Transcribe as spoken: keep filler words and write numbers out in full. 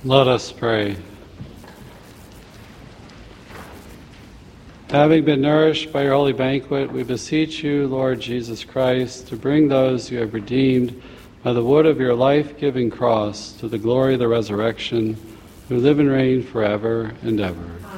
Let us pray. Having been nourished by your holy banquet, we beseech you, Lord Jesus Christ, to bring those you have redeemed by the wood of your life-giving cross to the glory of the resurrection, who live and reign forever and ever.